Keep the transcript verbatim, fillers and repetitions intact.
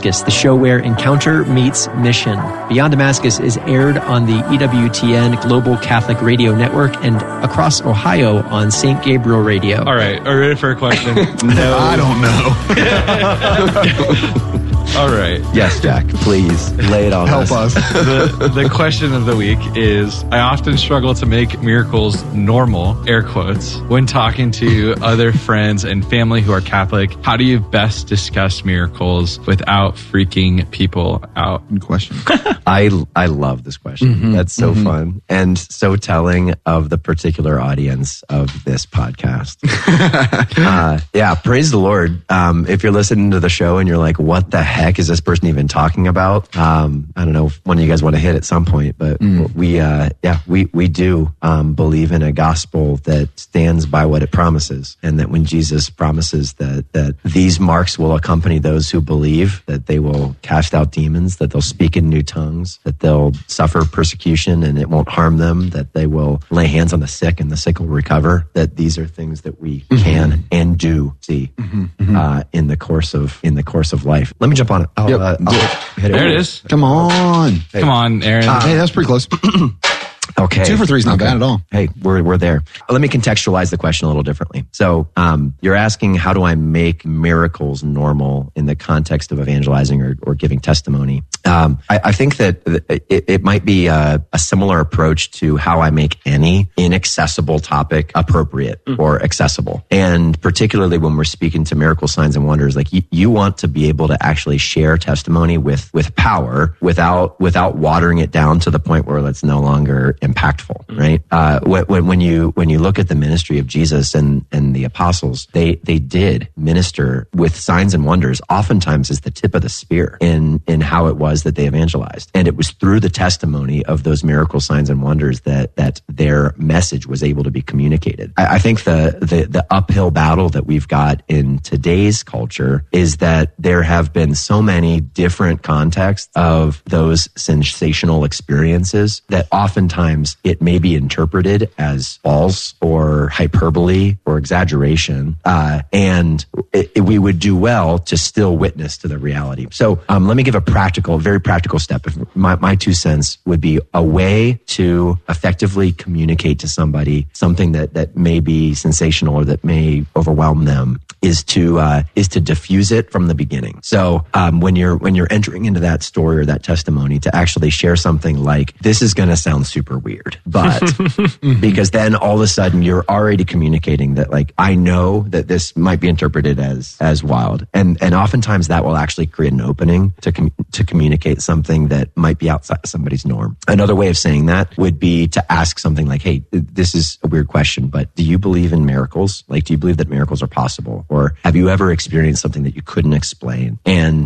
Damascus, the show where encounter meets mission. Beyond Damascus is aired on the E W T N Global Catholic Radio Network and across Ohio on Saint Gabriel Radio. All right, are you ready for a question? No. I don't know. All right. Yes, Jack, please lay it on Help us. us. the, the question of the week is, I often struggle to make miracles normal, air quotes, when talking to other friends and family who are Catholic. How do you best discuss miracles without freaking people out? Good question. I, I love this question. Mm-hmm, That's so mm-hmm. fun and so telling of the particular audience of this podcast. uh, yeah, praise the Lord. Um, if you're listening to the show and you're like, what the heck is this person even talking about? Um, I don't know if one of you guys want to hit at some point, but mm. we, uh, yeah, we, we do, um, believe in a gospel that stands by what it promises. And that when Jesus promises that, that these marks will accompany those who believe, that they will cast out demons, that they'll speak in new tongues, that they'll suffer persecution and it won't harm them, that they will lay hands on the sick and the sick will recover, that these are things that we mm-hmm. can and do see, mm-hmm. uh, in the course of, in the course of life. Let me jump on it. I'll, yep. uh, I'll hit it. There it is. Come on. Hey. Come on, Aaron. Uh, hey, that's pretty close. Okay. Two for three is not okay. bad at all. Hey, we're we're there. Let me contextualize the question a little differently. So, um, you're asking, how do I make miracles normal in the context of evangelizing or, or giving testimony? Um, I, I think that it, it might be a, a similar approach to how I make any inaccessible topic appropriate mm. or accessible. And particularly when we're speaking to miracle signs and wonders, like you, you want to be able to actually share testimony with, with power without, without watering it down to the point where it's no longer impactful, right? Uh, when, when you, when you look at the ministry of Jesus and, and the apostles, they, they did minister with signs and wonders, oftentimes as the tip of the spear in, in how it was that they evangelized. And it was through the testimony of those miracle signs and wonders that, that their message was able to be communicated. I, I think the, the, the uphill battle that we've got in today's culture is that there have been so many different contexts of those sensational experiences that oftentimes it may be interpreted as false or hyperbole or exaggeration. Uh, and it, it, we would do well to still witness to the reality. So um, let me give a practical, very practical step. If my, my two cents would be a way to effectively communicate to somebody something that, that may be sensational or that may overwhelm them is to, uh, is to diffuse it from the beginning. So, um, when you're, when you're entering into that story or that testimony, to actually share something like, this is going to sound super weird, but because then all of a sudden you're already communicating that, like, I know that this might be interpreted as, as wild. And, and oftentimes that will actually create an opening to, com- to communicate something that might be outside of somebody's norm. Another way of saying that would be to ask something like, hey, this is a weird question, but do you believe in miracles? Like, do you believe that miracles are possible? Or have you ever experienced something that you couldn't explain? And